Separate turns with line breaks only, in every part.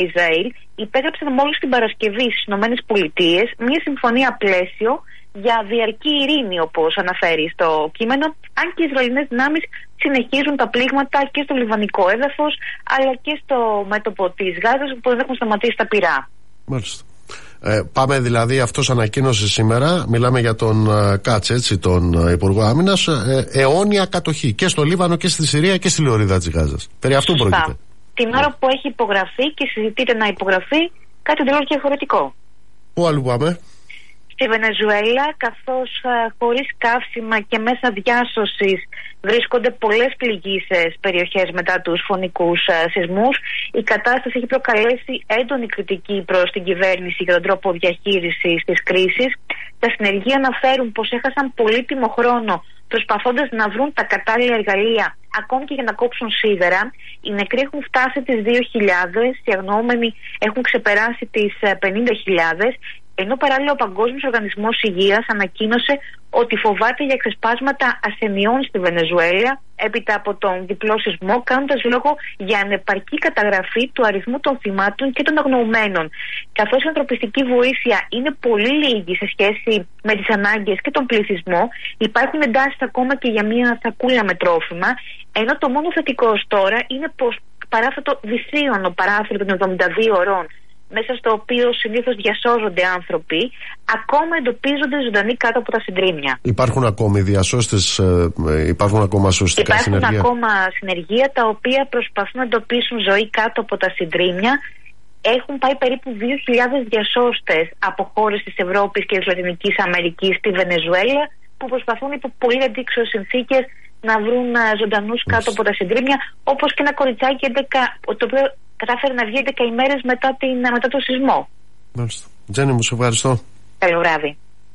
Ισραήλ υπέγραψαν μόλις την Παρασκευή στις ΗΠΑ μια συμφωνία πλαίσιο για διαρκή ειρήνη, όπως αναφέρει στο κείμενο, αν και οι Ισραηλινές δυνάμεις συνεχίζουν τα πλήγματα και στο λιβανικό έδαφος αλλά και στο μέτωπο της Γάζας, που δεν έχουν σταματήσει τα πυρά.
Μάλιστα. Πάμε δηλαδή, αυτός ανακοίνωσε σήμερα, μιλάμε για τον Κάτς, έτσι, τον Υπουργό Άμυνας, αιώνια κατοχή και στο Λίβανο και στη Συρία και στη Λωρίδα της Γάζας. Περί αυτού πρόκειται.
Την ώρα που έχει υπογραφεί και συζητείται να υπογραφεί κάτι τελείως διαφορετικό.
Πού αλλού πάμε?
Στη Βενεζουέλα, καθώς χωρίς καύσιμα και μέσα διάσωσης βρίσκονται πολλές πληγείσες περιοχές μετά τους φωνικούς σεισμούς, η κατάσταση έχει προκαλέσει έντονη κριτική προς την κυβέρνηση για τον τρόπο διαχείρισης της κρίσης. Τα συνεργεία αναφέρουν πως έχασαν πολύτιμο χρόνο προσπαθώντας να βρουν τα κατάλληλα εργαλεία, ακόμη και για να κόψουν σίδερα. Οι νεκροί έχουν φτάσει τις 2.000, οι αγνοούμενοι έχουν ξεπεράσει τις 50.000, ενώ παράλληλα ο Παγκόσμιος Οργανισμός Υγείας ανακοίνωσε ότι φοβάται για ξεσπάσματα ασθενειών στη Βενεζουέλα έπειτα από τον διπλό σεισμό, κάνοντας λόγο για ανεπαρκή καταγραφή του αριθμού των θυμάτων και των αγνοουμένων. Καθώς η ανθρωπιστική βοήθεια είναι πολύ λίγη σε σχέση με τις ανάγκες και τον πληθυσμό, υπάρχουν εντάσεις ακόμα και για μια σακούλα με τρόφιμα, ενώ το μόνο θετικό ως τώρα είναι πως παρά αυτό το δυσίωνο παράθυρο των 72 ωρών, μέσα στο οποίο συνήθως διασώζονται άνθρωποι, ακόμα εντοπίζονται ζωντανοί κάτω από τα συντρίμμια.
Υπάρχουν ακόμη διασώστες, υπάρχουν ακόμα σωστικά συνεργεία?
Υπάρχουν ακόμα συνεργεία τα οποία προσπαθούν να εντοπίσουν ζωή κάτω από τα συντρίμμια. Έχουν πάει περίπου 2.000 διασώστες από χώρες της Ευρώπης και της Λατινικής Αμερικής στη Βενεζουέλα, που προσπαθούν υπό πολύ αντίξωες συνθήκες να βρουν ζωντανούς κάτω από τα συντρίμμια, όπως και ένα κοριτσάκι 11, το οποίο κατάφερε να βγει 11 ημέρες μετά το σεισμό.
Μάλιστα. Τζέννη μου, σε ευχαριστώ.
Καλό βράδυ.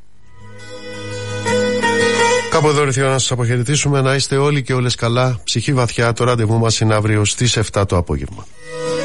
Κάπου εδώ ήρθε η ώρα να σας αποχαιρετήσουμε. Να είστε όλοι και όλες καλά. Ψυχή βαθιά. Το ραντεβού μας είναι αύριο στις 7 το απόγευμα.